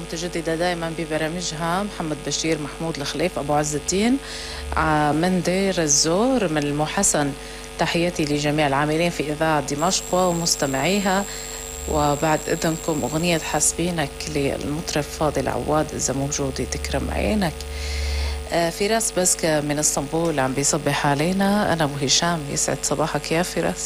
متجددة دائما ببرامجها محمد بشير محمود الخليف أبو عز الدين من دير الزور من المحسن. تحياتي لجميع العاملين في إذاعة دمشق ومستمعيها. وبعد إذنكم أغنية حسبينك للمطرب فاضل عواد إذا موجودة تكرم عينك. فراس بسكة من اسطنبول عم بيصبح علينا. أنا أبو هشام، يسعد صباحك يا فراس.